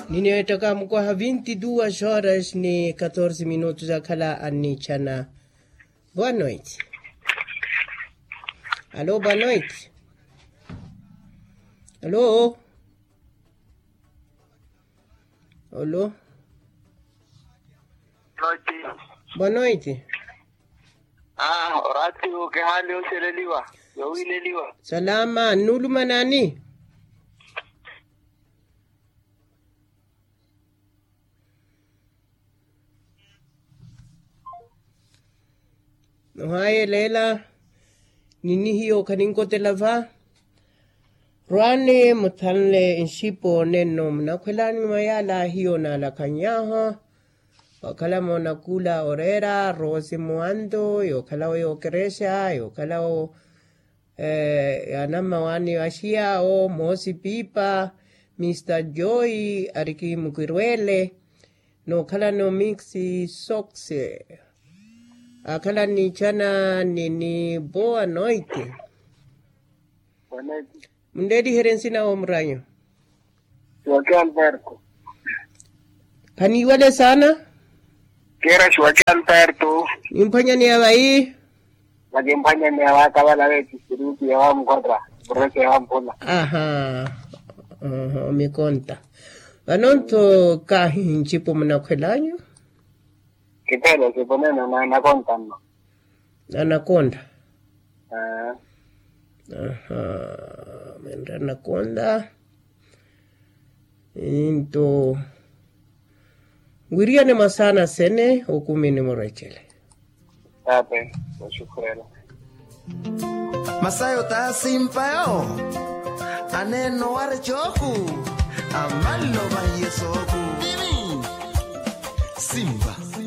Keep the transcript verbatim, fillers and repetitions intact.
Ninetaka mkoa vinte e duas horas ni catorze minutos akala anichana. Boa noite. Alô, boa noite. Alô? Alô? Noite. Boa noite. Ah, orati ke hali useleliwa. Yowileliwa. Salama, nulu manani? Haye lela nini hiyo kaninko telava Rwane mutanle inshipo neno mnakwelani mayala hiyo na la kanyaha wakala mona kula orera rose muando yo kala yo keresha yo kala o eh anama wani washia o mosi pipa mister Joy ariki mukirwele no kala no mixi sokse akala ni chana nini boa noite. Boa noite. Mundedi herensina omranyo. Joaquim Alberto. Kaniwale sana? Kera Joaquim Alberto. Impanya ni awai? Magimpanya ni awa kabala weti siruti ya wa mkodra. Bureke ya wa mpula. Aha. Aha, mikonta. Anonto kahi nchipo mnakwelanyo? Kitelo kiponeno na anakonta no. Anakonda. Ah. Aha. Menda anakonda. Into Wiriane masana sene okumini morechele. Tape, shukrani. Masayo ta simpao. Aneno ware choku. Amalo ba yesoku. Simba.